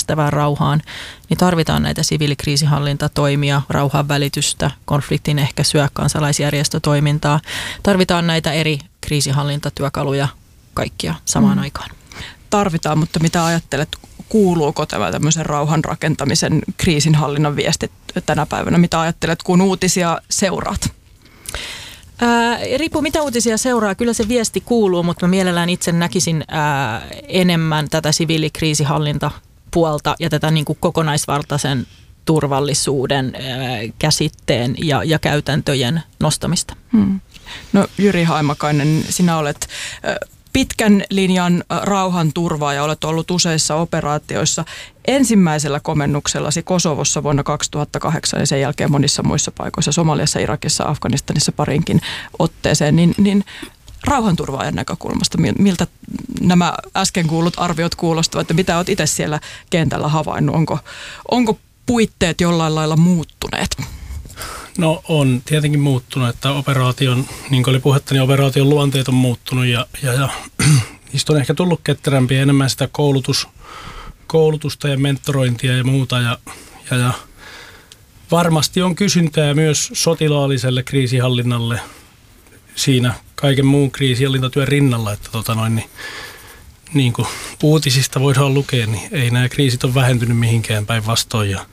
kestävään rauhaan, niin tarvitaan näitä siviilikriisinhallintatoimia, rauhanvälitystä, konfliktin ehkäisyä, kansalaisjärjestötoimintaa. Tarvitaan näitä eri kriisinhallintatyökaluja kaikkia samaan aikaan. Tarvitaan, mutta mitä ajattelet, kuuluuko tämä tämmöisen rauhan rakentamisen kriisinhallinnan viestit tänä päivänä? Mitä ajattelet, kun uutisia seuraat? Riippuu mitä uutisia seuraa. Kyllä se viesti kuuluu, mutta mä mielellään itse näkisin enemmän tätä siviilikriisinhallintapuolta ja tätä niin kuin kokonaisvaltaisen turvallisuuden käsitteen ja käytäntöjen nostamista. No Jyri Haimakainen, sinä olet pitkän linjan rauhanturvaaja, olet ollut useissa operaatioissa. Ensimmäisellä komennuksellasi Kosovossa vuonna 2008 ja sen jälkeen monissa muissa paikoissa, Somaliassa, Irakissa, Afganistanissa parinkin otteeseen, niin rauhanturvaajan näkökulmasta, miltä nämä äsken kuullut arviot kuulostavat ja mitä olet itse siellä kentällä havainnut? Onko puitteet jollain lailla muuttuneet? No on tietenkin muuttunut, että operaation, niin kuin oli puhetta, niin operaation luonteet on muuttunut ja niistä on ehkä tullut ketterämpiä enemmän sitä koulutusta ja mentorointia ja muuta ja varmasti on kysyntää myös sotilaalliselle kriisihallinnalle siinä kaiken muun kriisihallintatyön rinnalla, että niin kuin uutisista voidaan lukea, niin ei nämä kriisit ole vähentynyt mihinkään päinvastoin ja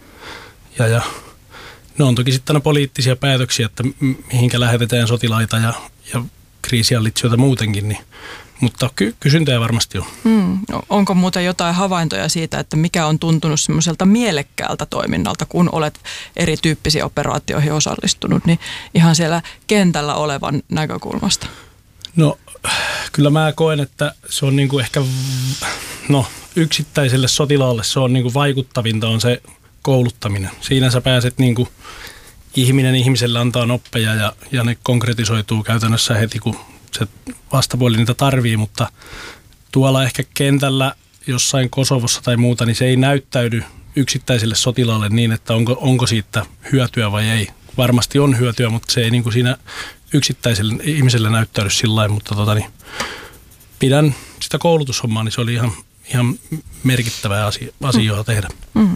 ne on toki sitten poliittisia päätöksiä, että mihinkä lähetetään sotilaita ja kriisihallitsijoita muutenkin, niin, mutta kysyntää varmasti on. Onko muuten jotain havaintoja siitä, että mikä on tuntunut semmoiselta mielekkäältä toiminnalta, kun olet erityyppisiin operaatioihin osallistunut, niin ihan siellä kentällä olevan näkökulmasta? No kyllä mä koen, että se on niinku ehkä, yksittäiselle sotilaalle se on niinku vaikuttavinta on se kouluttaminen. Siinä sä pääset niinku ihminen ihmiselle antaa oppeja ja ne konkretisoituu käytännössä heti, kun se vastapuoli niitä tarvii, mutta tuolla ehkä kentällä jossain Kosovossa tai muuta, niin se ei näyttäydy yksittäiselle sotilaalle niin, että onko siitä hyötyä vai ei. Varmasti on hyötyä, mutta se ei niinku siinä yksittäiselle ihmiselle näyttäydy sillä lailla, mutta pidän sitä koulutushommaa, niin se oli ihan merkittävää asiaa tehdä.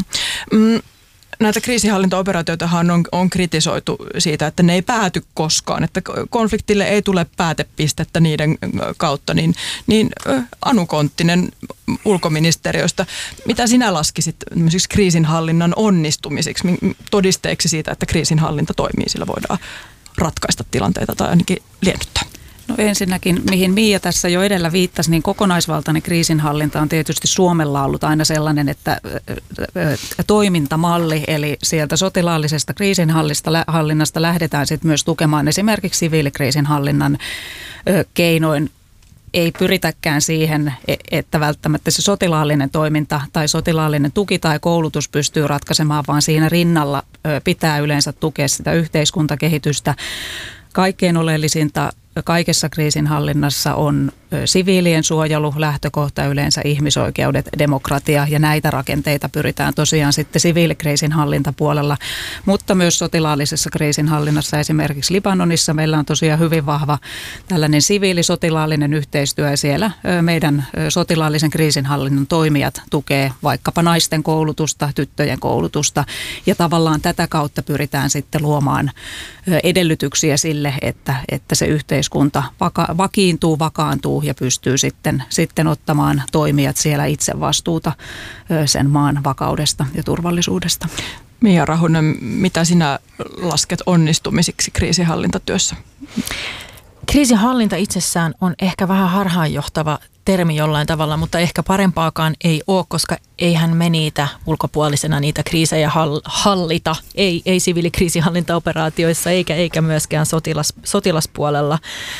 Näitä kriisinhallintaoperaatioitahan on kritisoitu siitä, että ne ei pääty koskaan, että konfliktille ei tule päätepistettä niiden kautta. Niin Anu Konttinen ulkoministeriöstä, mitä sinä laskisit kriisinhallinnan onnistumisiksi, todisteeksi siitä, että kriisinhallinta toimii, sillä voidaan ratkaista tilanteita tai ainakin liennyttää? No ensinnäkin, mihin Miia tässä jo edellä viittasi, niin kokonaisvaltainen kriisinhallinta on tietysti Suomella ollut aina sellainen, että toimintamalli, eli sieltä sotilaallisesta kriisinhallinnasta lähdetään sitten myös tukemaan esimerkiksi siviilikriisinhallinnan keinoin. Ei pyritäkään siihen, että välttämättä se sotilaallinen toiminta tai sotilaallinen tuki tai koulutus pystyy ratkaisemaan, vaan siinä rinnalla pitää yleensä tukea sitä yhteiskuntakehitystä. Kaikkein oleellisinta kaikessa kriisinhallinnassa on siviilien suojelu, lähtökohta yleensä ihmisoikeudet, demokratia ja näitä rakenteita pyritään tosiaan sitten siviilikriisinhallintapuolella, mutta myös sotilaallisessa kriisinhallinnassa esimerkiksi Libanonissa meillä on tosiaan hyvin vahva tällainen siviilisotilaallinen yhteistyö ja siellä meidän sotilaallisen kriisinhallinnan toimijat tukee vaikkapa naisten koulutusta, tyttöjen koulutusta ja tavallaan tätä kautta pyritään sitten luomaan edellytyksiä sille, että se yhteiskunta vakiintuu, vakaantuu ja pystyy sitten ottamaan toimijat siellä itse vastuuta sen maan vakaudesta ja turvallisuudesta. Miia Rahunen, mitä sinä lasket onnistumisiksi kriisinhallintatyössä? Kriisinhallinta itsessään on ehkä vähän harhaanjohtava termi jollain tavalla, mutta ehkä parempaakaan ei ole, koska eihän me niitä ulkopuolisena niitä kriisejä hallita, ei siviilikriisinhallintaoperaatioissa eikä myöskään sotilaspuolella.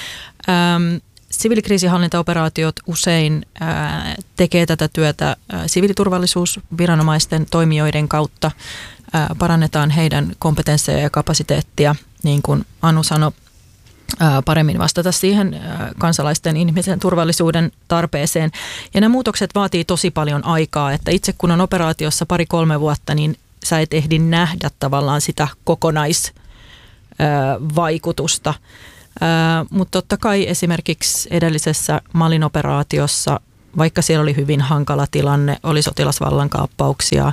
Siviilikriisinhallintaoperaatiot usein tekee tätä työtä siviiliturvallisuusviranomaisten toimijoiden kautta. Parannetaan heidän kompetensseja ja kapasiteettia, niin kuin Anu sanoi, paremmin vastata siihen kansalaisten inhimillisen turvallisuuden tarpeeseen. Ja nämä muutokset vaatii tosi paljon aikaa, että itse kun on operaatiossa 2-3 vuotta, niin sä et ehdi nähdä tavallaan sitä kokonaisvaikutusta. Mutta totta kai esimerkiksi edellisessä Malin operaatiossa vaikka siellä oli hyvin hankala tilanne, oli sotilasvallankaappauksia,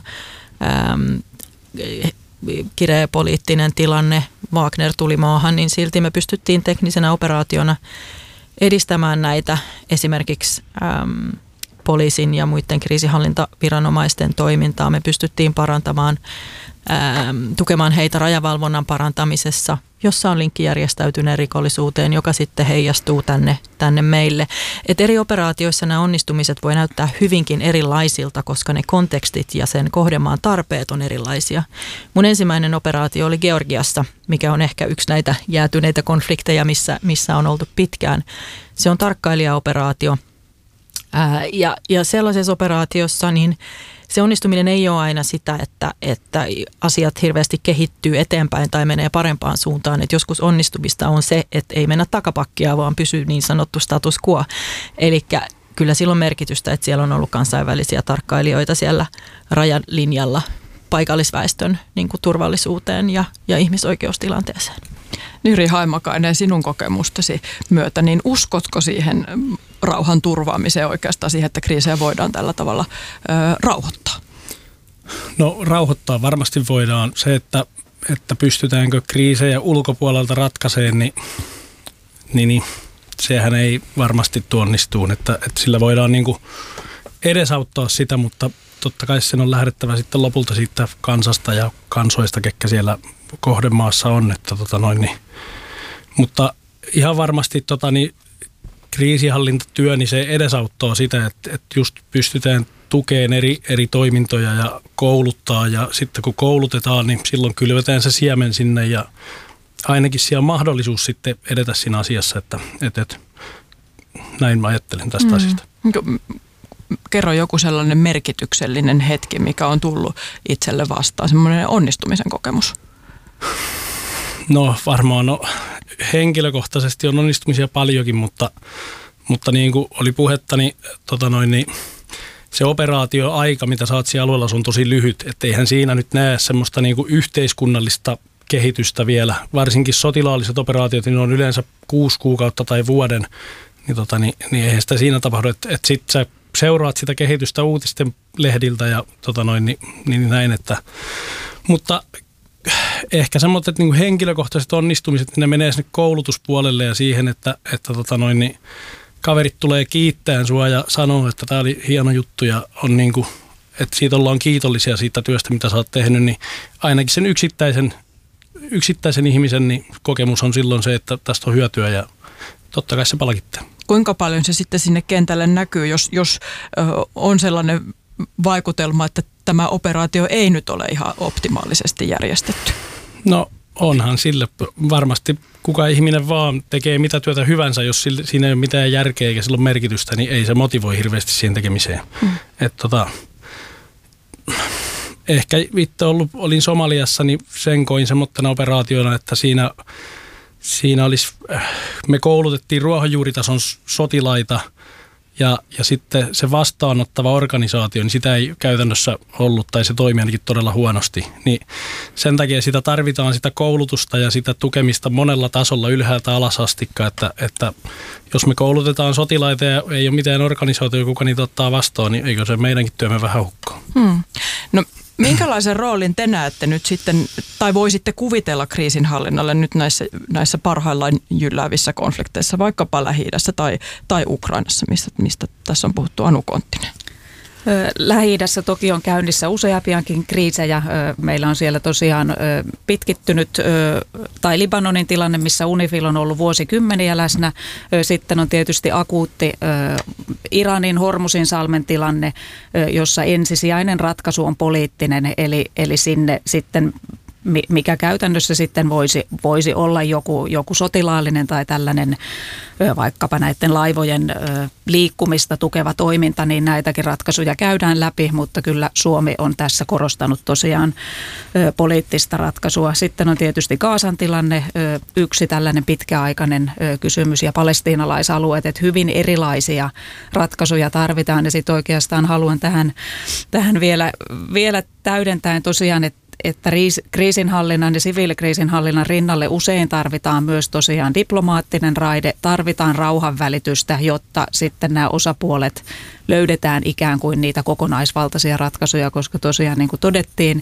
kireä poliittinen tilanne, Wagner tuli maahan, niin silti me pystyttiin teknisenä operaationa edistämään näitä esimerkiksi poliisin ja muiden kriisinhallintaviranomaisten toimintaa. Me pystyttiin parantamaan, tukemaan heitä rajavalvonnan parantamisessa, jossa on linkki järjestäytyneen rikollisuuteen, joka sitten heijastuu tänne meille. Et eri operaatioissa nämä onnistumiset voi näyttää hyvinkin erilaisilta, koska ne kontekstit ja sen kohdemaan tarpeet on erilaisia. Mun ensimmäinen operaatio oli Georgiassa, mikä on ehkä yksi näitä jäätyneitä konflikteja, missä on oltu pitkään. Se on tarkkailijaoperaatio. Ja sellaisessa operaatiossa niin se onnistuminen ei ole aina sitä, että asiat hirveästi kehittyy eteenpäin tai menee parempaan suuntaan. Että joskus onnistumista on se, että ei mennä takapakkia, vaan pysyy niin sanottu status quo. Eli kyllä sillä on merkitystä, että siellä on ollut kansainvälisiä tarkkailijoita siellä rajalinjalla paikallisväestön niin kuin turvallisuuteen ja ihmisoikeustilanteeseen. Jyri Haimakainen, sinun kokemustasi myötä, niin uskotko siihen rauhan turvaamiseen oikeastaan siihen, että kriisejä voidaan tällä tavalla rauhoittaa? No rauhoittaa varmasti voidaan. Se, että pystytäänkö kriisejä ulkopuolelta ratkaisemaan, niin sehän ei varmasti onnistuu. Että sillä voidaan niin kuin edesauttaa sitä, mutta totta kai sen on lähdettävä sitten lopulta siitä kansasta ja kansoista, ketkä siellä kohdemaassa on. Mutta ihan varmasti kriisinhallintatyö, niin se edesauttaa sitä, että just pystytään tukemaan eri toimintoja ja kouluttaa. Ja sitten kun koulutetaan, niin silloin kylvetään se siemen sinne ja ainakin siellä on mahdollisuus sitten edetä siinä asiassa, että näin mä ajattelen tästä asiasta. Kerro joku sellainen merkityksellinen hetki, mikä on tullut itselle vastaan, semmoinen onnistumisen kokemus. No varmaan henkilökohtaisesti on onnistumisia paljonkin, mutta niin kuin oli puhetta, niin, se operaatioaika, mitä saat siellä alueella, on tosi lyhyt. Että eihän siinä nyt näe semmoista niin kuin yhteiskunnallista kehitystä vielä. Varsinkin sotilaalliset operaatiot, niin on yleensä 6 kuukautta tai vuoden, niin eihän sitä siinä tapahdu. Että sitten sä seuraat sitä kehitystä uutisten lehdiltä ja niin näin, että mutta ehkä semmoiset niin henkilökohtaiset onnistumiset, niin ne menee sinne koulutuspuolelle ja siihen, että niin kaverit tulee kiittämään sua ja sanoo, että tämä oli hieno juttu ja on niin kuin, että siitä ollaan kiitollisia siitä työstä, mitä sä oot tehnyt, niin ainakin sen yksittäisen ihmisen niin kokemus on silloin se, että tästä on hyötyä ja totta kai se palkittaa. Kuinka paljon se sitten sinne kentälle näkyy, jos on sellainen vaikutelma, että tämä operaatio ei nyt ole ihan optimaalisesti järjestetty? No onhan sille varmasti kuka ihminen vaan tekee mitä työtä hyvänsä, jos siinä ei ole mitään järkeä eikä sillä ole merkitystä, niin ei se motivoi hirveästi siihen tekemiseen. Ehkä itse olin Somaliassa, niin sen koin semmoittena operaationa, että siinä olisi, me koulutettiin ruohonjuuritason sotilaita ja sitten se vastaanottava organisaatio, niin sitä ei käytännössä ollut tai se toimi ainakin todella huonosti. Niin sen takia sitä tarvitaan sitä koulutusta ja sitä tukemista monella tasolla ylhäältä alas astikka, että jos me koulutetaan sotilaita ja ei ole mitään organisaatio, kuka niitä ottaa vastaan, niin eikö se meidänkin työmme vähän hukkaa? No minkälaisen roolin te näette nyt sitten, tai voisitte kuvitella kriisinhallinnalle nyt näissä parhaillaan jylläävissä konflikteissa, vaikkapa Lähi-idässä tai Ukrainassa, mistä tässä on puhuttu, Anu Konttinen? Lähi-idässä toki on käynnissä useampiakin kriisejä. Meillä on siellä tosiaan pitkittynyt tai Libanonin tilanne, missä UNIFIL on ollut vuosikymmeniä läsnä. Sitten on tietysti akuutti Iranin Hormusin-salmen tilanne, jossa ensisijainen ratkaisu on poliittinen, eli sinne sitten mikä käytännössä sitten voisi olla joku sotilaallinen tai tällainen vaikkapa näiden laivojen liikkumista tukeva toiminta, niin näitäkin ratkaisuja käydään läpi, mutta kyllä Suomi on tässä korostanut tosiaan poliittista ratkaisua. Sitten on tietysti Gazan tilanne, yksi tällainen pitkäaikainen kysymys ja palestiinalaisalueet, että hyvin erilaisia ratkaisuja tarvitaan ja sitten oikeastaan haluan tähän vielä täydentäen tosiaan, että kriisinhallinnan ja siviilikriisinhallinnan rinnalle usein tarvitaan myös tosiaan diplomaattinen raide, tarvitaan rauhanvälitystä, jotta sitten nämä osapuolet löydetään ikään kuin niitä kokonaisvaltaisia ratkaisuja, koska tosiaan niin kuin todettiin,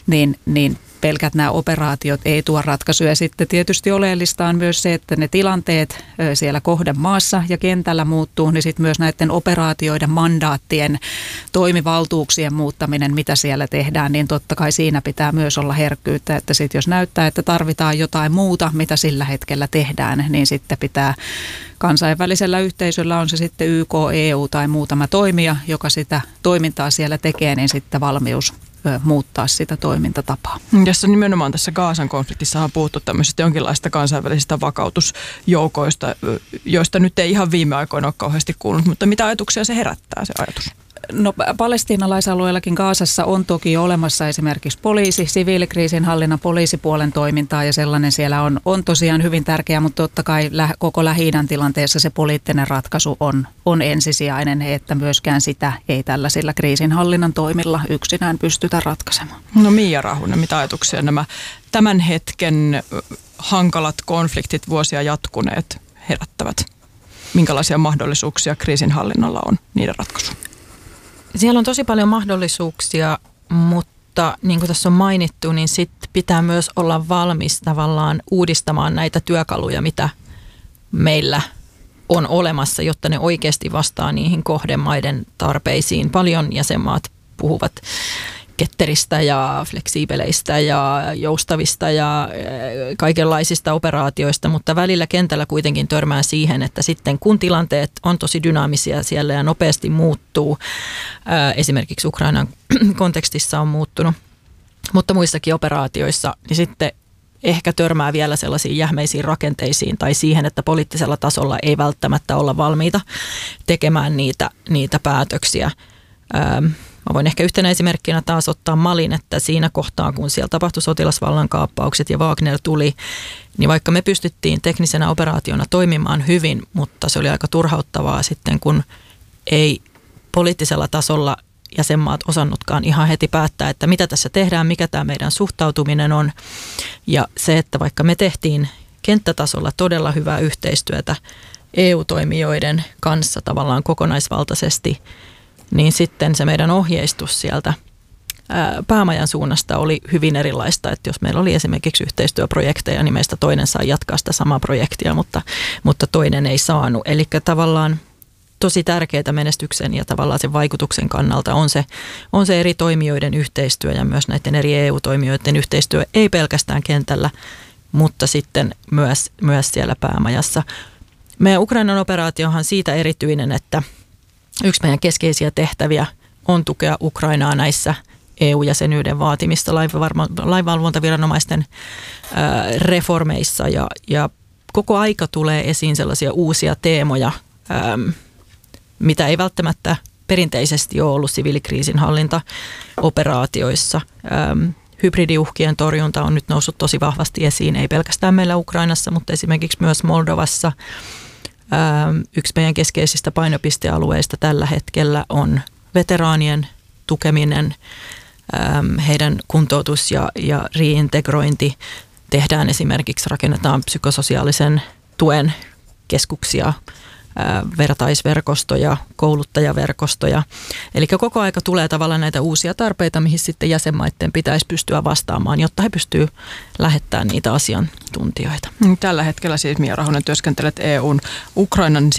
niin pelkät nämä operaatiot ei tuo ratkaisuja. Sitten tietysti oleellista on myös se, että ne tilanteet siellä kohdemaassa ja kentällä muuttuu, niin sitten myös näiden operaatioiden mandaattien toimivaltuuksien muuttaminen, mitä siellä tehdään, niin totta kai siinä pitää myös olla herkkyyttä, että sitten jos näyttää, että tarvitaan jotain muuta, mitä sillä hetkellä tehdään, niin sitten pitää kansainvälisellä yhteisöllä, on se sitten YK, EU tai muutama toimija, joka sitä toimintaa siellä tekee, niin sitten valmius muuttaa sitä toimintatapaa. Tässä nimenomaan tässä Gazan konfliktissa on puhuttu tämmöisistä jonkinlaista kansainvälisistä vakautusjoukoista, joista nyt ei ihan viime aikoina ole kauheasti kuulunut, mutta mitä ajatuksia se herättää, se ajatus? No palestiinalaisalueellakin Gazassa on toki olemassa esimerkiksi poliisi, siviilikriisinhallinnan poliisipuolen toimintaa ja sellainen siellä on tosiaan hyvin tärkeä, mutta totta kai koko Lähi-idän tilanteessa se poliittinen ratkaisu on ensisijainen, että myöskään sitä ei tällaisilla kriisinhallinnan toimilla yksinään pystytä ratkaisemaan. No Miia Rahunen, mitä ajatuksia nämä tämän hetken hankalat konfliktit vuosia jatkuneet herättävät? Minkälaisia mahdollisuuksia kriisinhallinnalla on niiden ratkaisuun? Siellä on tosi paljon mahdollisuuksia, mutta niin kuin tässä on mainittu, niin sit pitää myös olla valmis tavallaan uudistamaan näitä työkaluja, mitä meillä on olemassa, jotta ne oikeasti vastaa niihin kohdemaiden tarpeisiin. Paljon jäsenmaat puhuvat ketteristä ja fleksiibeleistä ja joustavista ja kaikenlaisista operaatioista, mutta välillä kentällä kuitenkin törmää siihen, että sitten kun tilanteet on tosi dynaamisia siellä ja nopeasti muuttuu, esimerkiksi Ukrainan kontekstissa on muuttunut, mutta muissakin operaatioissa, niin sitten ehkä törmää vielä sellaisiin jähmeisiin rakenteisiin tai siihen, että poliittisella tasolla ei välttämättä olla valmiita tekemään niitä päätöksiä. Mä voin ehkä yhtenä esimerkkinä taas ottaa Malin, että siinä kohtaa, kun siellä tapahtui sotilasvallankaappaukset ja Wagner tuli, niin vaikka me pystyttiin teknisenä operaationa toimimaan hyvin, mutta se oli aika turhauttavaa sitten, kun ei poliittisella tasolla jäsenmaat osannutkaan ihan heti päättää, että mitä tässä tehdään, mikä tämä meidän suhtautuminen on. Ja se, että vaikka me tehtiin kenttätasolla todella hyvää yhteistyötä EU-toimijoiden kanssa tavallaan kokonaisvaltaisesti, niin sitten se meidän ohjeistus sieltä päämajan suunnasta oli hyvin erilaista, että jos meillä oli esimerkiksi yhteistyöprojekteja, niin meistä toinen sai jatkaa sitä samaa projektia, mutta toinen ei saanut. Eli tavallaan tosi tärkeää menestyksen ja tavallaan sen vaikutuksen kannalta on se eri toimijoiden yhteistyö ja myös näiden eri EU-toimijoiden yhteistyö, ei pelkästään kentällä, mutta sitten myös siellä päämajassa. Meidän Ukrainan operaatiohan siitä erityinen, että yksi meidän keskeisiä tehtäviä on tukea Ukrainaa näissä EU-jäsenyyden vaatimista lainvalvontaviranomaisten reformeissa ja koko aika tulee esiin sellaisia uusia teemoja, mitä ei välttämättä perinteisesti ole ollut siviilikriisinhallintaoperaatioissa. Hybridiuhkien torjunta on nyt noussut tosi vahvasti esiin, ei pelkästään meillä Ukrainassa, mutta esimerkiksi myös Moldovassa. Yksi meidän keskeisistä painopistealueista tällä hetkellä on veteraanien tukeminen, heidän kuntoutus ja reintegrointi. Tehdään esimerkiksi, rakennetaan psykososiaalisen tuen keskuksia, vertaisverkostoja, kouluttajaverkostoja. Eli koko aika tulee tavallaan näitä uusia tarpeita, mihin sitten jäsenmaiden pitäisi pystyä vastaamaan, jotta he pystyvät lähettämään niitä asiantuntijoita. Tällä hetkellä siis Miia Rahunen työskentelet EUn Ukrainan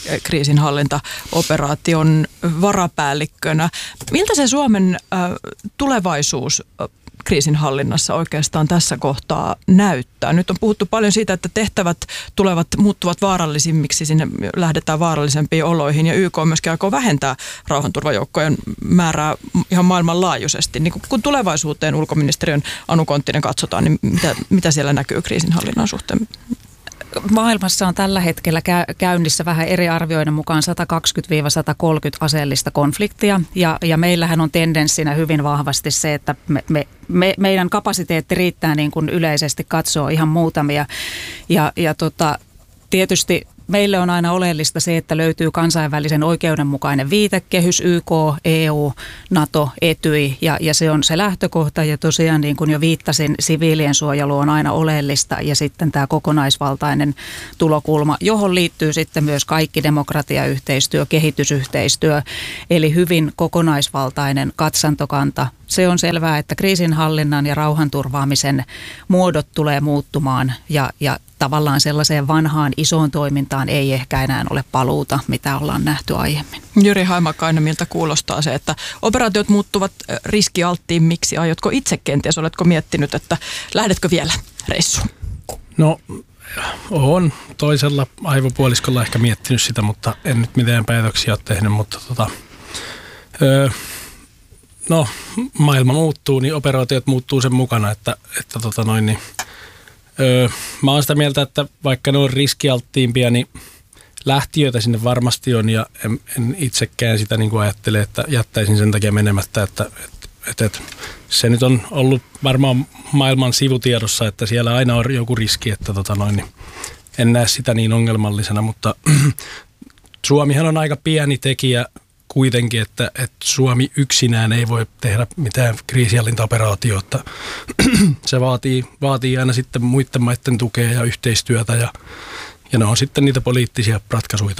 siviilikriisinhallintaoperaation varapäällikkönä. Miltä se Suomen tulevaisuus kriisinhallinnassa oikeastaan tässä kohtaa näyttää? Nyt on puhuttu paljon siitä, että tehtävät muuttuvat vaarallisimmiksi, sinne lähdetään vaarallisempiin oloihin ja YK myöskin aikoo vähentää rauhanturvajoukkojen määrää ihan maailmanlaajuisesti. Niin kun tulevaisuuteen ulkoministeriön Anu Konttinen katsotaan, niin mitä siellä näkyy kriisinhallinnan suhteen? Maailmassa on tällä hetkellä käynnissä vähän eri arvioiden mukaan 120-130 aseellista konfliktia ja meillähän on tendenssinä hyvin vahvasti se, että meidän kapasiteetti riittää niin kuin yleisesti katsoo ihan muutamia ja tietysti meille on aina oleellista se, että löytyy kansainvälisen oikeudenmukainen viitekehys, YK, EU, NATO, Etyj ja se on se lähtökohta ja tosiaan niin kuin jo viittasin, siviilien suojelu on aina oleellista ja sitten tämä kokonaisvaltainen tulokulma, johon liittyy sitten myös kaikki demokratiayhteistyö, kehitysyhteistyö, eli hyvin kokonaisvaltainen katsantokanta. Se on selvää, että kriisinhallinnan ja rauhanturvaamisen muodot tulee muuttumaan ja tavallaan sellaiseen vanhaan isoon toimintaan ei ehkä enää ole paluuta, mitä ollaan nähty aiemmin. Jyri Haimakainen, miltä kuulostaa se, että operaatiot muuttuvat riskialttiimmiksi? Aiotko itse kenties, oletko miettinyt, että lähdetkö vielä reissuun? No, olen toisella aivopuoliskolla ehkä miettinyt sitä, mutta en nyt mitään päätöksiä ole tehnyt, mutta maailma muuttuu, niin operaatiot muuttuu sen mukana, että mä oon sitä mieltä, että vaikka ne on riskialttiimpia, niin lähtiöitä sinne varmasti on ja en itsekään sitä niin kuin ajattele, että jättäisin sen takia menemättä, että se nyt on ollut varmaan maailman sivutiedossa, että siellä aina on joku riski, että niin en näe sitä niin ongelmallisena, mutta Suomihan on aika pieni tekijä kuitenkin, että Suomi yksinään ei voi tehdä mitään kriisinhallintaoperaatiota. Se vaatii aina sitten muiden maiden tukea ja yhteistyötä ja ne on sitten niitä poliittisia ratkaisuja.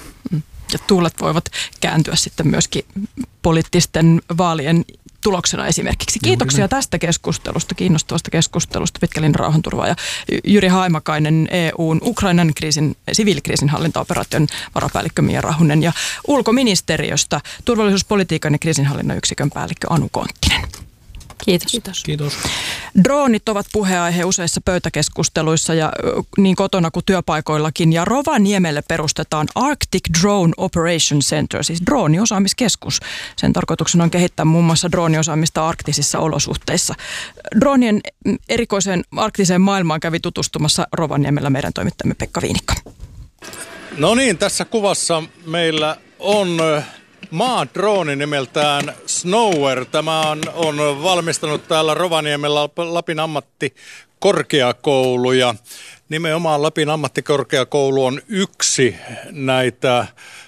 Ja tuulet voivat kääntyä sitten myöskin poliittisten vaalien tuloksena esimerkiksi. Kiitoksia tästä keskustelusta, kiinnostavasta keskustelusta, pitkälinjan rauhanturvaaja Jyri Haimakainen, EUn Ukrainan siviilikriisinhallintaoperaation varapäällikkö Mia Rahunen ja ulkoministeriöstä turvallisuuspolitiikan ja kriisinhallinnan yksikön päällikkö Anu Konttinen. Kiitos. Droonit ovat puheenaihe useissa pöytäkeskusteluissa ja niin kotona kuin työpaikoillakin. Ja Rovaniemelle perustetaan Arctic Drone Operation Center, siis drooniosaamiskeskus. Sen tarkoituksena on kehittää muun muassa drooniosaamista arktisissa olosuhteissa. Droonien erikoiseen arktiseen maailmaan kävi tutustumassa Rovaniemellä meidän toimittajamme Pekka Viinikka. No niin, tässä kuvassa meillä on maadrooni nimeltään Snower. Tämä on valmistanut täällä Rovaniemellä Lapin ammattikorkeakoulu ja nimenomaan Lapin ammattikorkeakoulu on yksi näitä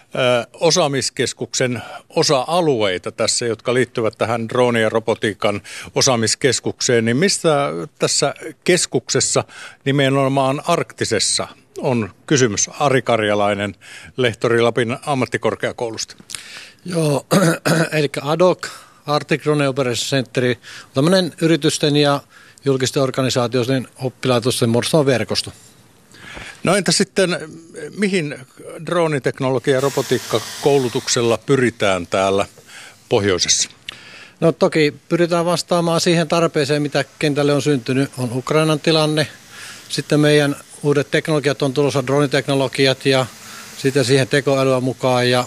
osaamiskeskuksen osa-alueita tässä, jotka liittyvät tähän drooni- ja robotiikan osaamiskeskukseen. Niin mistä tässä keskuksessa nimenomaan arktisessa on kysymys? Ari Karjalainen, lehtori Lapin ammattikorkeakoulusta. Joo, eli ADOC, Arctic Drone Operation Center, on tämmöinen yritysten ja julkisten organisaatioiden oppilaitosten muodostama verkosto. No entä sitten, mihin drooniteknologia- ja robotiikkakoulutuksella pyritään täällä pohjoisessa? No toki pyritään vastaamaan siihen tarpeeseen, mitä kentälle on syntynyt. On Ukrainan tilanne, sitten meidän uudet teknologiat on tulossa, drooniteknologiat ja sitten siihen tekoälyä mukaan ja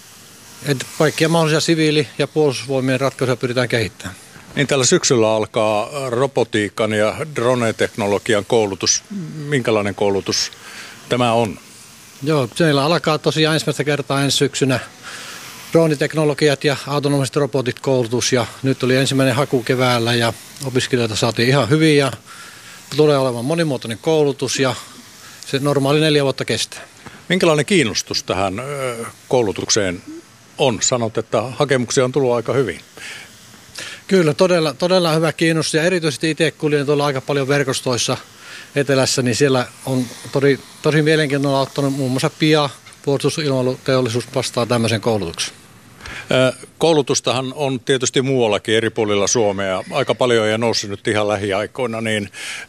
kaikkia mahdollisia siviili- ja puolustusvoimien ratkaisuja pyritään kehittämään. Niin tällä syksyllä alkaa robotiikan ja drone-teknologian koulutus. Minkälainen koulutus tämä on? Joo, meillä alkaa tosiaan ensimmäistä kertaa ensi syksynä drooniteknologiat ja autonomiset robotit koulutus ja nyt oli ensimmäinen haku keväällä ja opiskelijoita saatiin ihan hyvin ja tulee olemaan monimuotoinen koulutus ja se normaali 4 vuotta kestää. Minkälainen kiinnostus tähän koulutukseen on? Sanot, että hakemuksia on tullut aika hyvin. Kyllä, todella hyvä kiinnostus ja erityisesti itse kuljen tuolla aika paljon verkostoissa etelässä, niin siellä on tosi mielenkiintoinen ottanut muun muassa PIA, puolustusilmailuteollisuus vastaa tämmöisen koulutuksen. Koulutustahan on tietysti muuallakin eri puolilla Suomea aika paljon ja noussut nyt ihan lähiaikoina, niin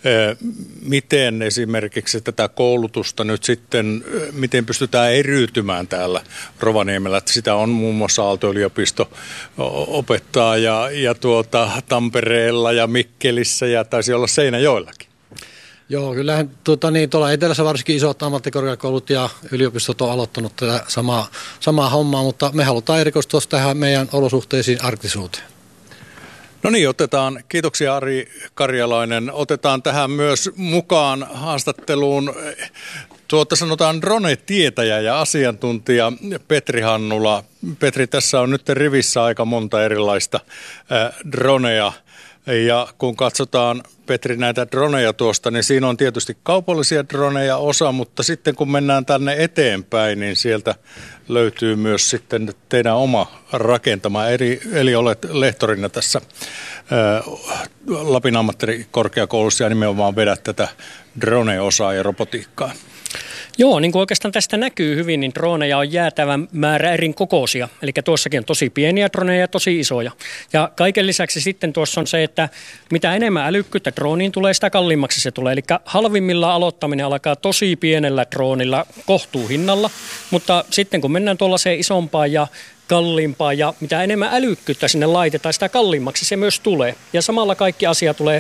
miten esimerkiksi tätä koulutusta nyt sitten, miten pystytään eriytymään täällä Rovaniemellä, että sitä on muun muassa Aalto-yliopisto opettaa ja Tampereella ja Mikkelissä ja taisi olla Seinäjoellakin. Joo, kyllähän tuolla etelässä varsinkin isot ammattikorkeakoulut ja yliopistot on aloittanut tätä samaa hommaa, mutta me halutaan erikoistua tähän meidän olosuhteisiin arktisuuteen. No niin, kiitoksia Ari Karjalainen. Otetaan tähän myös mukaan haastatteluun Sanotaan drone-tietäjä ja asiantuntija Petri Hannula. Petri, tässä on nyt rivissä aika monta erilaista dronea. Ja kun katsotaan, Petri, näitä droneja tuosta, niin siinä on tietysti kaupallisia droneja osa, mutta sitten kun mennään tänne eteenpäin, niin sieltä löytyy myös sitten teidän oma rakentama, eli olet lehtorina tässä Lapin ammattikorkeakoulussa ja nimenomaan vedät tätä drone-osaa ja robotiikkaa. Joo, niin kuin oikeastaan tästä näkyy hyvin, niin droneja on jäätävän määrä eri kokoisia. Eli tuossakin on tosi pieniä droneja ja tosi isoja. Ja kaiken lisäksi sitten tuossa on se, että mitä enemmän älykkyyttä drooniin tulee, sitä kalliimmaksi se tulee. Eli halvimmillaan aloittaminen alkaa tosi pienellä droonilla kohtuuhinnalla, mutta sitten kun mennään tuollaiseen isompaan ja kalliimpaa ja mitä enemmän älykkyyttä sinne laitetaan, sitä kalliimmaksi se myös tulee. Ja samalla kaikki asia tulee